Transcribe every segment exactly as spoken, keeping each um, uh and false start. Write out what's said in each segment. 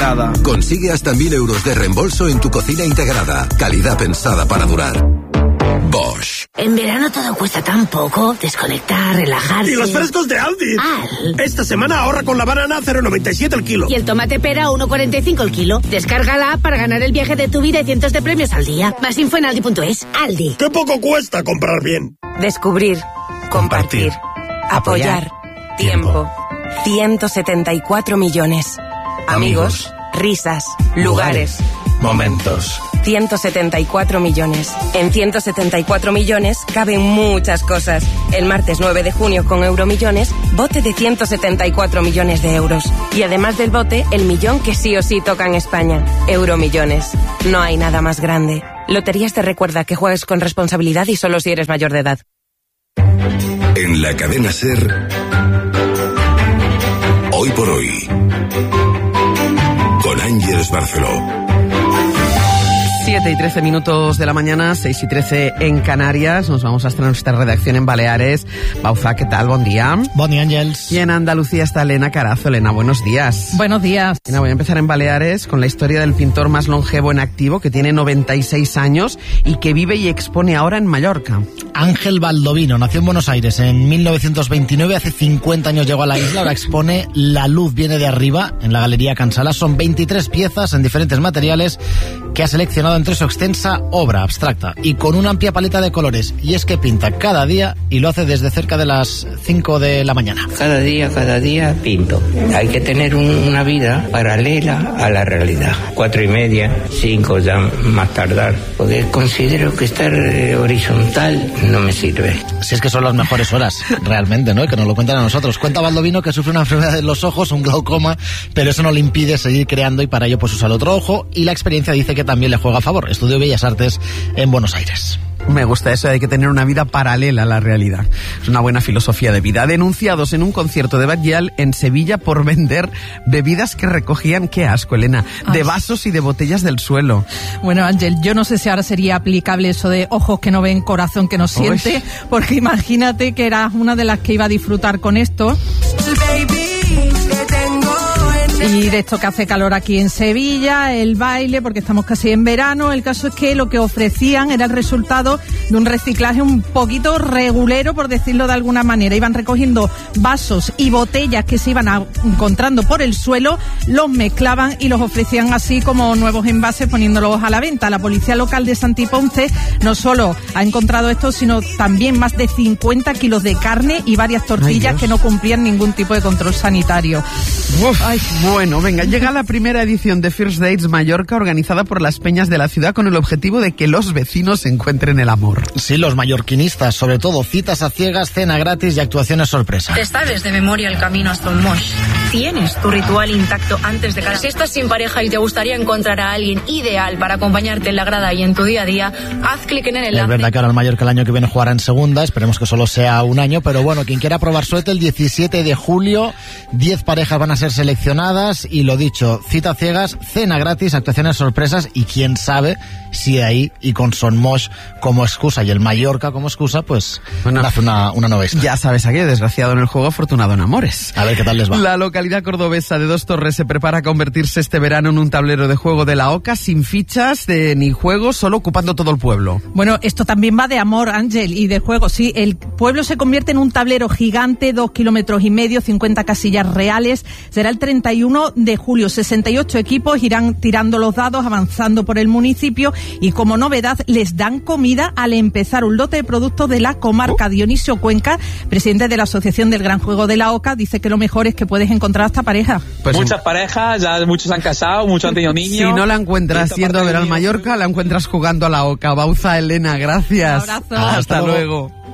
integrada. Consigue hasta mil euros de reembolso en tu cocina integrada. Calidad pensada para durar. Bosch. En verano todo cuesta tan poco. Desconectar, relajarse. Y los frescos de Aldi. Al. Esta semana ahorra con la banana cero coma noventa y siete el kilo. Y el tomate pera uno coma cuarenta y cinco el kilo. Descárgala para ganar el viaje de tu vida y cientos de premios al día. Más info en aldi punto es. Aldi. ¡Qué poco cuesta comprar bien! Descubrir. Compartir. Compartir. Apoyar. Tiempo. ciento setenta y cuatro millones. Amigos. Amigos. Risas. Lugares. Momentos. ciento setenta y cuatro millones. En ciento setenta y cuatro millones caben muchas cosas. El martes nueve de junio con Euromillones, bote de ciento setenta y cuatro millones de euros. Y además del bote, el millón que sí o sí toca en España. Euromillones. No hay nada más grande. Loterías te recuerda que juegues con responsabilidad y solo si eres mayor de edad. En la cadena SER, Hoy por Hoy, con Ángeles Barceló. siete y trece minutos de la mañana, seis y trece en Canarias. Nos vamos hasta nuestra redacción en Baleares. Bauza, ¿qué tal? Buen día. Buen día, Ángels. Y en Andalucía está Elena Carazo. Elena, buenos días. Buenos días. Elena, voy a empezar en Baleares con la historia del pintor más longevo en activo, que tiene noventa y seis años y que vive y expone ahora en Mallorca. Ángel Baldovino nació en Buenos Aires en mil novecientos veintinueve, hace cincuenta años llegó a la isla, ahora expone La luz viene de arriba en la Galería Cansala. Son veintitrés piezas en diferentes materiales que ha seleccionado entre su extensa obra abstracta y con una amplia paleta de colores. Y es que pinta cada día y lo hace desde cerca de las cinco de la mañana. Cada día, cada día pinto. Hay que tener un, una vida paralela a la realidad. Cuatro y media, cinco ya más tardar. Porque considero que estar eh, horizontal no me sirve. Si es que son las mejores horas, realmente, ¿no? Que nos lo cuentan a nosotros. Cuenta Baldovino que sufre una enfermedad en los ojos, un glaucoma, pero eso no le impide seguir creando y para ello pues usa el otro ojo, y la experiencia dice que también le juega a favor. Estudió Bellas Artes en Buenos Aires. Me gusta eso de que tener una vida paralela a la realidad. Es una buena filosofía de vida. Denunciados en un concierto de Batllal en Sevilla por vender bebidas que recogían, qué asco, Elena, de Ay. vasos y de botellas del suelo. Bueno, Ángel, yo no sé si ahora sería aplicable eso de ojos que no ven, corazón que no siente, Uy. porque imagínate que eras una de las que iba a disfrutar con esto. Y de esto que hace calor aquí en Sevilla, el baile, porque estamos casi en verano. El caso es que lo que ofrecían era el resultado de un reciclaje un poquito regulero, por decirlo de alguna manera. Iban recogiendo vasos y botellas que se iban a, encontrando por el suelo, los mezclaban y los ofrecían así como nuevos envases, poniéndolos a la venta. La policía local de Santiponce no solo ha encontrado esto, sino también más de cincuenta kilos de carne y varias tortillas Ay, que no cumplían ningún tipo de control sanitario. Uf. Ay, Bueno, venga, llega la primera edición de First Dates Mallorca, organizada por las peñas de la ciudad con el objetivo de que los vecinos encuentren el amor. Sí, los mallorquinistas, sobre todo citas a ciegas, cena gratis y actuaciones sorpresa. Te sabes de memoria el camino hasta un mosh. ¿Tienes tu ritual intacto antes de cada... Si estás sin pareja y te gustaría encontrar a alguien ideal para acompañarte en la grada y en tu día a día, haz clic en el enlace. Es verdad que ahora el Mallorca el año que viene jugará en segunda, esperemos que solo sea un año, pero bueno, quien quiera probar suerte, el diecisiete de julio, diez parejas van a ser seleccionadas y lo dicho, cita ciegas, cena gratis, actuaciones sorpresas y quién sabe si de ahí y con Son Mosh como excusa y el Mallorca como excusa, pues bueno, hace una, una nueva historia. Ya sabes, aquí desgraciado en el juego, afortunado en amores. A ver qué tal les va. La localidad cordobesa de Dos Torres se prepara a convertirse este verano en un tablero de juego de la OCA sin fichas de, ni juegos, solo ocupando todo el pueblo. Bueno, esto también va de amor, Ángel, y de juego. Sí, el pueblo se convierte en un tablero gigante, dos kilómetros y medio, cincuenta casillas reales. Será el treinta y uno de julio. sesenta y ocho equipos irán tirando los dados, avanzando por el municipio y como novedad les dan comida al empezar, un lote de productos de la comarca. Dionisio Cuenca, presidente de la Asociación del Gran Juego de la OCA, dice que lo mejor es que puedes encontrar hasta pareja. Pues muchas en... parejas, ya muchos se han casado, muchos han tenido niños. Si no la encuentras yendo a ver al Mallorca, la encuentras jugando a la OCA. Bauza, Elena, gracias. Un abrazo. Hasta, hasta luego. luego.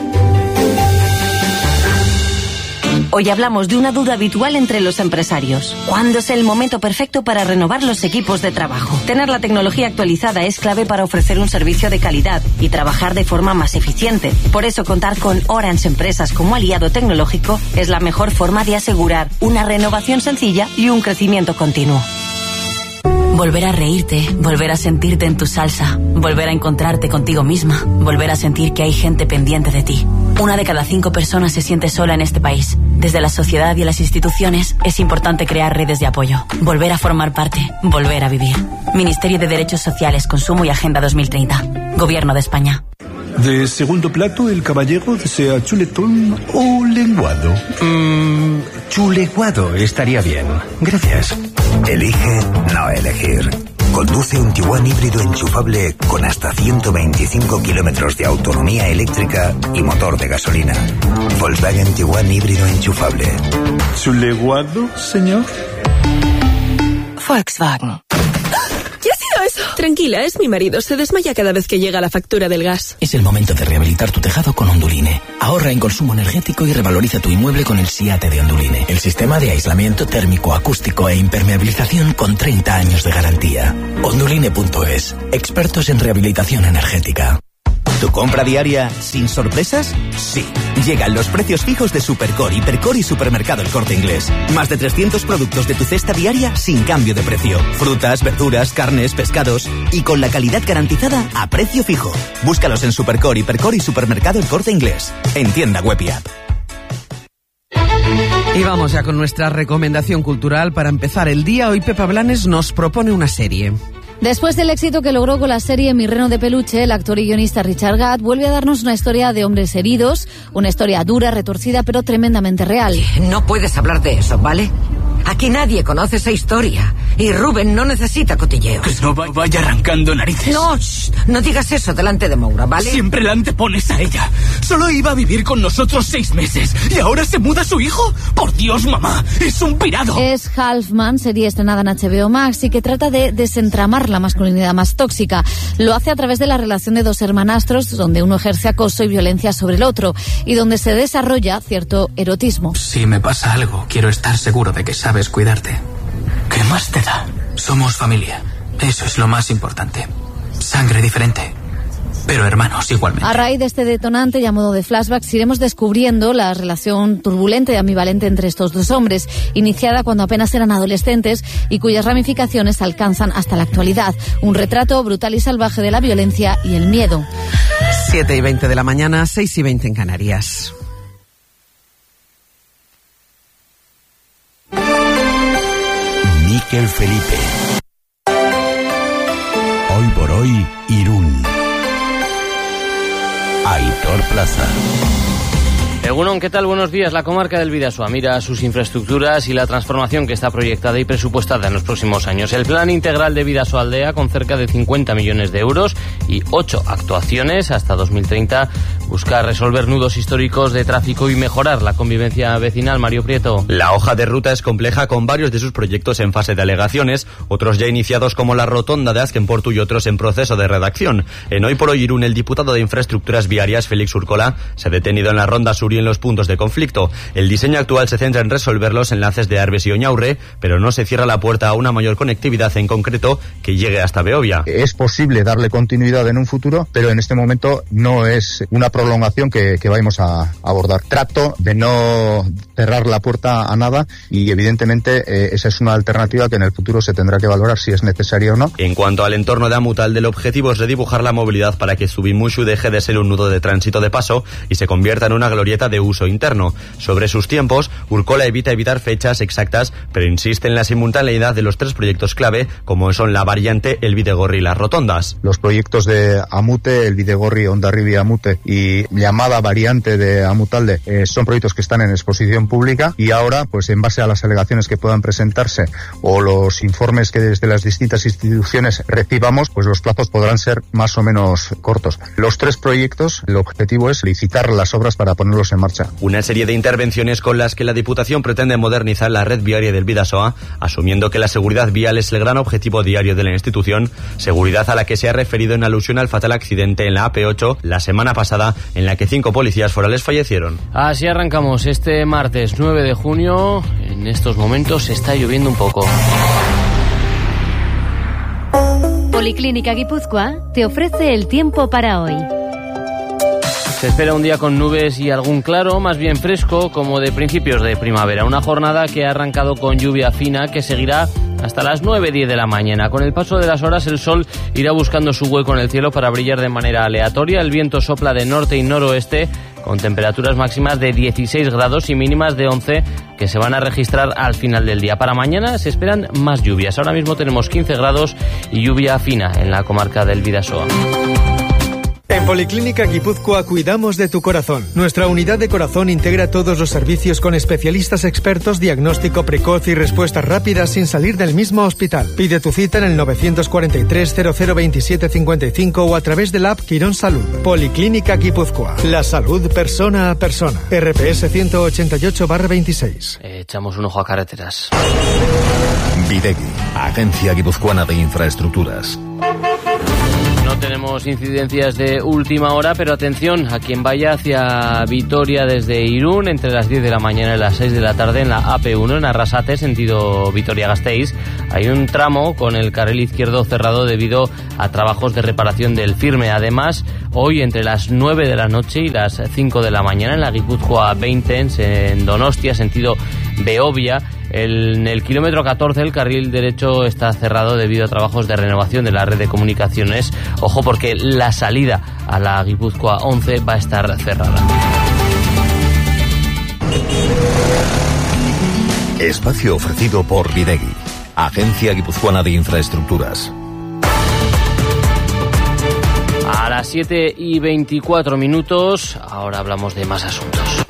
Hoy hablamos de una duda habitual entre los empresarios. ¿Cuándo es el momento perfecto para renovar los equipos de trabajo? Tener la tecnología actualizada es clave para ofrecer un servicio de calidad y trabajar de forma más eficiente. Por eso contar con Orange Empresas como aliado tecnológico es la mejor forma de asegurar una renovación sencilla y un crecimiento continuo. Volver a reírte, volver a sentirte en tu salsa, volver a encontrarte contigo misma, volver a sentir que hay gente pendiente de ti. Una de cada cinco personas se siente sola en este país. Desde la sociedad y las instituciones es importante crear redes de apoyo. Volver a formar parte. Volver a vivir. Ministerio de Derechos Sociales, Consumo y Agenda dos mil treinta. Gobierno de España. De segundo plato, el caballero desea chuletón o lenguado. Mmm, chuleguado estaría bien. Gracias. Elige no elegir. Conduce un Tiguan híbrido enchufable con hasta ciento veinticinco kilómetros de autonomía eléctrica y motor de gasolina. Volkswagen Tiguan híbrido enchufable. ¿Chuleguado, señor? Volkswagen. ¿Qué ha sido eso? Tranquila, es mi marido. Se desmaya cada vez que llega la factura del gas. Es el momento de rehabilitar tu tejado con Onduline. Ahorra en consumo energético y revaloriza tu inmueble con el SIATE de Onduline. El sistema de aislamiento térmico, acústico e impermeabilización con treinta años de garantía. Onduline punto es. Expertos en rehabilitación energética. ¿Tu compra diaria sin sorpresas? Sí. Llegan los precios fijos de Supercore, Hipercore y Supermercado El Corte Inglés. Más de trescientos productos de tu cesta diaria sin cambio de precio. Frutas, verduras, carnes, pescados y con la calidad garantizada a precio fijo. Búscalos en Supercore, Hipercore y Supermercado El Corte Inglés. En tienda web y app. Y vamos ya con nuestra recomendación cultural para empezar el día. Hoy Pepa Blanes nos propone una serie. Después del éxito que logró con la serie Mi reno de peluche, el actor y guionista Richard Gadd vuelve a darnos una historia de hombres heridos, una historia dura, retorcida, pero tremendamente real. No puedes hablar de eso, ¿vale? Aquí nadie conoce esa historia. Y Rubén no necesita cotilleos. Que no va- vaya arrancando narices. No, shh, no digas eso delante de Moura, ¿vale? Siempre la antepones a ella. Solo iba a vivir con nosotros seis meses. ¿Y ahora se muda su hijo? Por Dios, mamá, es un pirado. Es Halfman, serie estrenada en H B O Max y que trata de desentramar la masculinidad más tóxica. Lo hace a través de la relación de dos hermanastros, donde uno ejerce acoso y violencia sobre el otro, y donde se desarrolla cierto erotismo. Si me pasa algo, quiero estar seguro de que sabes cuidarte. ¿Qué más te da? Somos familia. Eso es lo más importante. Sangre diferente, pero hermanos igualmente. A raíz de este detonante y a modo de flashbacks iremos descubriendo la relación turbulenta y ambivalente entre estos dos hombres, iniciada cuando apenas eran adolescentes y cuyas ramificaciones alcanzan hasta la actualidad. Un retrato brutal y salvaje de la violencia y el miedo. siete y veinte de la mañana, seis y veinte en Canarias. Miquel Felipe. Hoy por hoy, Irún. Aitor Plaza. Egunon, ¿qué tal? Buenos días. La comarca del Bidasoa mira sus infraestructuras y la transformación que está proyectada y presupuestada en los próximos años. El plan integral de Bidasoa Aldea, con cerca de cincuenta millones de euros y ocho actuaciones hasta dos mil treinta, busca resolver nudos históricos de tráfico y mejorar la convivencia vecinal. Mario Prieto. La hoja de ruta es compleja, con varios de sus proyectos en fase de alegaciones, otros ya iniciados como la rotonda de Azkenportu y otros en proceso de redacción. En Hoy por Hoy Irún, el diputado de Infraestructuras Viarias, Félix Urcola, se ha detenido en la ronda sur y en los puntos de conflicto. El diseño actual se centra en resolver los enlaces de Arbes y Oñaurre, pero no se cierra la puerta a una mayor conectividad, en concreto que llegue hasta Beovia. Es posible darle continuidad en un futuro, pero en este momento no es una prolongación que, que vayamos a abordar. Trato de no cerrar la puerta a nada y evidentemente eh, esa es una alternativa que en el futuro se tendrá que valorar si es necesaria o no. En cuanto al entorno de Amutalde, el objetivo es redibujar la movilidad para que Zubimuxu deje de ser un nudo de tránsito de paso y se convierta en una glorieta de uso interno. Sobre sus tiempos, Urcola evita evitar fechas exactas, pero insiste en la simultaneidad de los tres proyectos clave, como son la variante, el Bidegorri y las rotondas. Los proyectos de Amute, el Bidegorri, Hondarribia y Amute y llamada variante de Amutalde eh, son proyectos que están en exposición pública y ahora, pues en base a las alegaciones que puedan presentarse o los informes que desde las distintas instituciones recibamos, pues los plazos podrán ser más o menos cortos. Los tres proyectos, el objetivo es licitar las obras para ponerlos en marcha. Una serie de intervenciones con las que la Diputación pretende modernizar la red viaria del Bidasoa, asumiendo que la seguridad vial es el gran objetivo diario de la institución, seguridad a la que se ha referido en alusión al fatal accidente en la A P ocho la semana pasada, en la que cinco policías forales fallecieron. Así arrancamos este martes nueve de junio. En estos momentos está lloviendo un poco. Policlínica Guipúzcoa te ofrece el tiempo para hoy. Se espera un día con nubes y algún claro, más bien fresco, como de principios de primavera. Una jornada que ha arrancado con lluvia fina que seguirá hasta las nueve diez de la mañana. Con el paso de las horas el sol irá buscando su hueco en el cielo para brillar de manera aleatoria. El viento sopla de norte y noroeste con temperaturas máximas de dieciséis grados y mínimas de once que se van a registrar al final del día. Para mañana se esperan más lluvias. Ahora mismo tenemos quince grados y lluvia fina en la comarca del Bidasoa. En Policlínica Guipúzcoa cuidamos de tu corazón. Nuestra unidad de corazón integra todos los servicios con especialistas expertos, diagnóstico precoz y respuestas rápidas sin salir del mismo hospital. Pide tu cita en el nueve cuatro tres cero cero veintisiete cincuenta y cinco o a través del app Quirón Salud. Policlínica Guipúzcoa. La salud persona a persona. R P S ciento ochenta y ocho barra veintiséis. Eh, echamos un ojo a carreteras. Videgui, Agencia Guipuzcoana de Infraestructuras. No tenemos incidencias de última hora, pero atención a quien vaya hacia Vitoria desde Irún entre las diez de la mañana y las seis de la tarde en la A P uno en Arrasate, sentido Vitoria-Gasteiz. Hay un tramo con el carril izquierdo cerrado debido a trabajos de reparación del firme. Además, hoy entre las nueve de la noche y las cinco de la mañana en la Guipúzcoa veinte en Donostia, sentido Beovia, El, en el kilómetro catorce el carril derecho está cerrado debido a trabajos de renovación de la red de comunicaciones. Ojo porque la salida a la Guipúzcoa once va a estar cerrada. Espacio ofrecido por Videgui, Agencia Guipuzcoana de Infraestructuras. A las siete y veinticuatro minutos, ahora hablamos de más asuntos.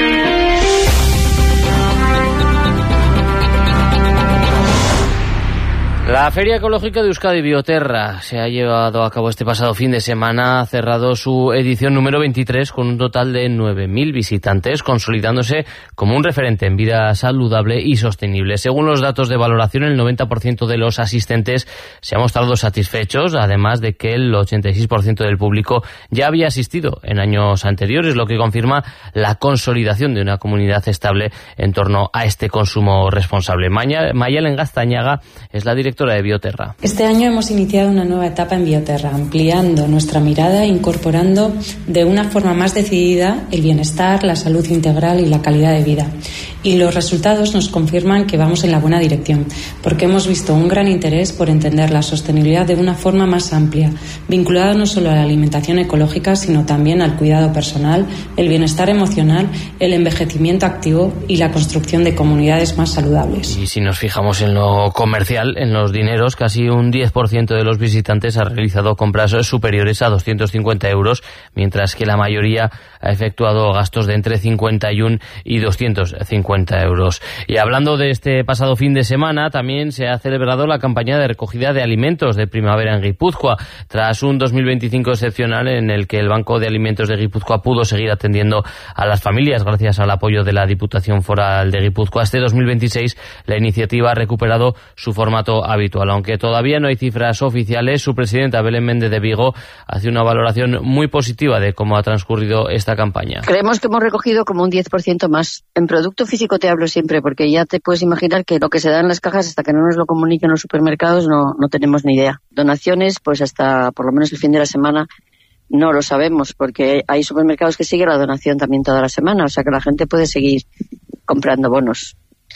La Feria Ecológica de Euskadi Bioterra se ha llevado a cabo este pasado fin de semana, ha cerrado su edición número veintitrés con un total de nueve mil visitantes, consolidándose como un referente en vida saludable y sostenible. Según los datos de valoración, el noventa por ciento de los asistentes se ha mostrado satisfechos, además de que el ochenta y seis por ciento del público ya había asistido en años anteriores, lo que confirma la consolidación de una comunidad estable en torno a este consumo responsable. Mayalen Gaztañaga es la directora de Bioterra. Este año hemos iniciado una nueva etapa en Bioterra, ampliando nuestra mirada e incorporando de una forma más decidida el bienestar, la salud integral y la calidad de vida. Y los resultados nos confirman que vamos en la buena dirección, porque hemos visto un gran interés por entender la sostenibilidad de una forma más amplia, vinculada no solo a la alimentación ecológica, sino también al cuidado personal, el bienestar emocional, el envejecimiento activo y la construcción de comunidades más saludables. Y si nos fijamos en lo comercial, en los dineros, casi un diez por ciento de los visitantes ha realizado compras superiores a doscientos cincuenta euros, mientras que la mayoría ha efectuado gastos de entre cincuenta y uno y doscientos cincuenta euros. Y hablando de este pasado fin de semana, también se ha celebrado la campaña de recogida de alimentos de primavera en Guipúzcoa, tras un dos mil veinticinco excepcional en el que el Banco de Alimentos de Guipúzcoa pudo seguir atendiendo a las familias gracias al apoyo de la Diputación Foral de Guipúzcoa. Este dos mil veintiséis la iniciativa ha recuperado su formato habitual. Aunque todavía no hay cifras oficiales, su presidenta Belén Méndez de Vigo hace una valoración muy positiva de cómo ha transcurrido esta campaña. Creemos que hemos recogido como un diez por ciento más. En producto físico te hablo siempre, porque ya te puedes imaginar que lo que se da en las cajas hasta que no nos lo comuniquen los supermercados no, no tenemos ni idea. Donaciones, pues hasta por lo menos el fin de la semana no lo sabemos, porque hay supermercados que siguen la donación también toda la semana, o sea que la gente puede seguir comprando bonos.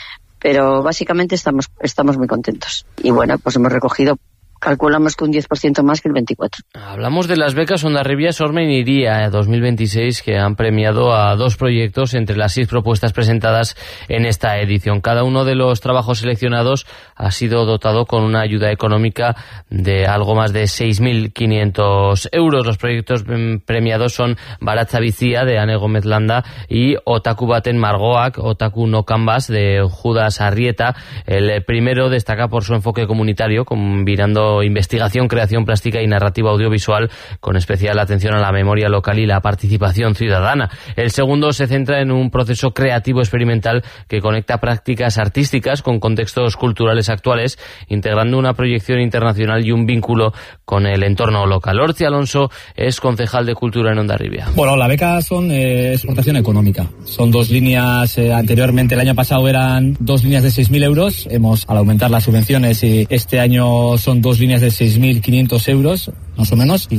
Pero básicamente estamos estamos muy contentos. Y bueno, pues hemos recogido, calculamos que un diez por ciento más que el veinticuatro. Hablamos de las becas Hondarribia, Sormen y Iría dos mil veintiséis, que han premiado a dos proyectos entre las seis propuestas presentadas en esta edición. Cada uno de los trabajos seleccionados ha sido dotado con una ayuda económica de algo más de seis mil quinientos euros. Los proyectos premiados son Baratza Bizia, de Ane Gómez Landa, y Otaku Baten Margoak, Otaku No Canvas, de Judas Arrieta. El primero destaca por su enfoque comunitario, combinando investigación, creación plástica y narrativa audiovisual, con especial atención a la memoria local y la participación ciudadana. El segundo se centra en un proceso creativo experimental que conecta prácticas artísticas con contextos culturales actuales, integrando una proyección internacional y un vínculo con el entorno local. Orti Alonso es concejal de Cultura en Hondarribia. Bueno, la beca son eh, exportación económica. Son dos líneas, eh, anteriormente el año pasado eran dos líneas de seis mil euros. Hemos, al aumentar las subvenciones, y este año son dos líneas de seis mil quinientos euros, más o menos. Y,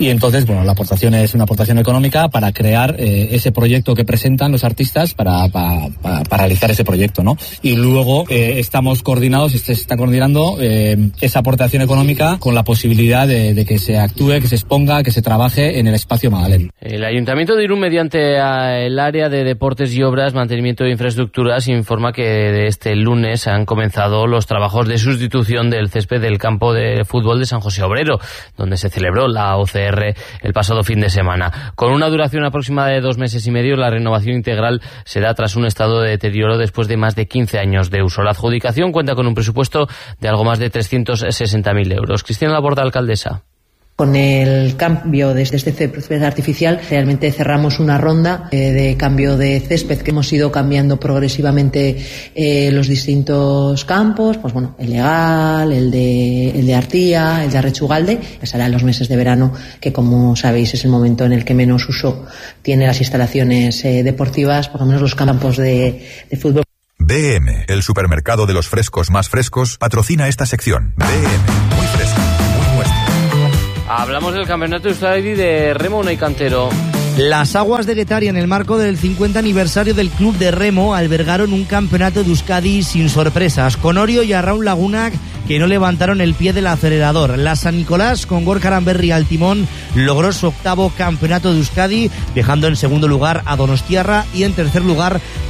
Y entonces, bueno, la aportación es una aportación económica para crear eh, ese proyecto que presentan los artistas para, para, para, para realizar ese proyecto, ¿no? Y luego eh, estamos coordinados, se está coordinando eh, esa aportación económica con la posibilidad de, de que se actúe, que se exponga, que se trabaje en el espacio Magalén. El Ayuntamiento de Irún, mediante el área de deportes y obras, mantenimiento de infraestructuras, informa que de este lunes han comenzado los trabajos de sustitución del césped del campo de fútbol de San José Obrero, donde se celebró la O C R el pasado fin de semana. Con una duración aproximada de dos meses y medio, la renovación integral se da tras un estado de deterioro después de más de quince años de uso. La adjudicación cuenta con un presupuesto de algo más de trescientos sesenta mil euros. Cristina Laborda, alcaldesa. Con el cambio de este césped artificial, realmente cerramos una ronda eh, de cambio de césped que hemos ido cambiando progresivamente eh, los distintos campos, pues bueno, el legal, el de, el de Artía, el de Arrechugalde, que será en los meses de verano, que como sabéis es el momento en el que menos uso tiene las instalaciones eh, deportivas, por lo menos los campos de, de fútbol. B M, el supermercado de los frescos más frescos, patrocina esta sección. B M, muy fresco. Hablamos del campeonato de Euskadi de remo Unai Cantero. Las aguas de Guetaria, en el marco del cincuenta aniversario del club de remo, albergaron un campeonato de Euskadi sin sorpresas, con Orio y Arraun Lagunak, que no levantaron el pie del acelerador. La San Nicolás, con Gorka Aranberri al timón, logró su octavo campeonato de Euskadi, dejando en segundo lugar a Donostiarra y en tercer lugar